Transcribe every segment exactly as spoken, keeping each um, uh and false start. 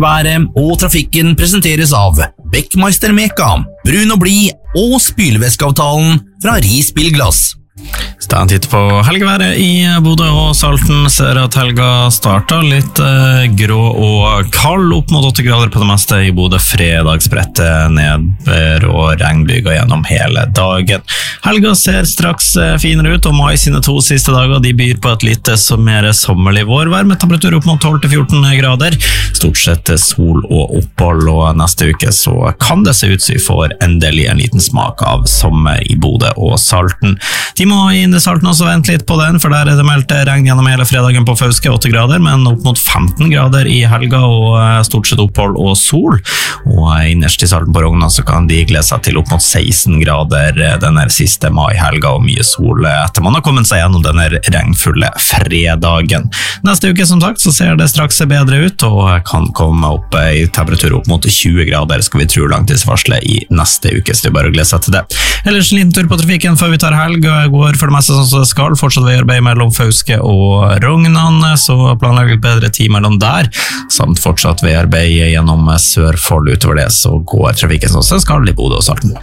været og trafikken presenteres av Beckmeister Meka, brun og blid og spylevæskeavtalen fra Ris Bilglass. Så en titt på helgeværet i Bodø og Salten. Ser at helga startet litt eh, grå og kald, opp mot åtte grader på det meste i Bodø. Fredagsbrettet nedbør og regnbyger gjennom hele dagen. Helga ser straks eh, finere ut, og mai sine to siste dager de byr på et litt mer sommerlig vårvær med temperatur opp mot tolv til fjorten grader. Stort sett sol og opphold, og neste uke så kan det se ut som vi får endelig en liten smak av sommer i Bodø og Salten. De må inn i Salten også vente litt på den, for der er det meldt regn gjennom hele fredagen på Fauske, åtte grader, men opp mot femten grader i helga, og stort sett opphold og sol. Og innerst i Salten på Rognan så kan de glede seg til opp mot seksten grader denne siste mai-helga, og mye sol etter man har kommet seg gjennom denne regnfulle fredagen. Neste uke, som sagt, så ser det straks bedre ut, og kan komme opp i temperatur opp mot tjue grader, skal vi tro langtidsvarslet i neste uke, så det er bare å glede seg til det. Ellers en liten tur på trafikken før vi tar helg, går for det meste sånn som det skal, fortsatt veiarbeid mellom Fauske og Rognan, så planlegger litt bedre tid mellom der, samt fortsatt veiarbeid gjennom Sørfold. Utover det så går trafikken sånn som det skal i Bodø og Salten.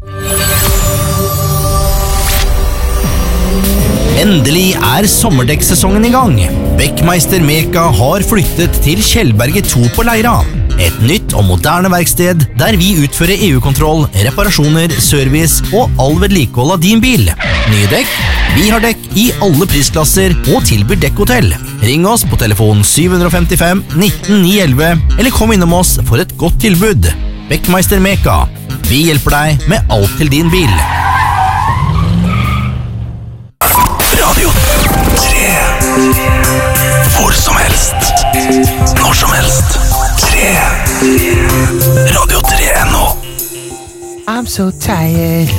Endelig er sommerdekksesongen i gang. Beckmeister Meka har flyttet til Kjellberget to på Leira. Et nytt og moderne verksted der vi utfører E U-kontroll, reparasjoner, service og all vedlikehold av din bil. Nye dekk, vi har dekk i alle prisklasser og tilbyr dekkhotell. Ring oss på telefon syv fem fem, nitten ni elleve eller kom innom oss for et godt tilbud. Beckmeister Meka. Vi hjelper deg med alt til din bil. Radio tre. Hvor som helst. Når som helst. tre. Radio tre punkt no. I'm so tired.